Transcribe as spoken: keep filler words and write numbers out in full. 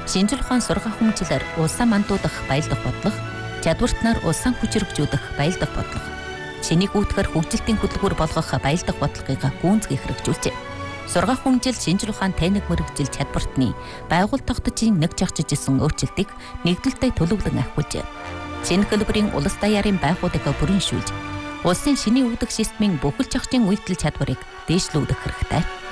шинжлэх ухаан сургах хүмжлэр улсаа мандуудах баялдах бодлого, чадвартнаар улсаа хүчрхжүүлэх баялдах бодлого, шинийг үүтгэр хөгжилтийн хөтөлбөр болгох баялдах бодлогыг гүйцэтгэх хэрэгжүүлжээ. Сургах хүмжил шинжлэх ухаан тайнаг мэргэжил чадвартны байгууллага тогтцын нэг жагчижсэн өөрчлөлтийг нэгдэлтэй төлөвлөн ахиулжээ. Шинэ хэлбэрийн улс даяарын байгууллагыг бүрэншүүлж, улсын шинийн өгдөг системийн бүхэл чагчийн үйлдэл чадварыг дээшлүүлэх хэрэгтэй.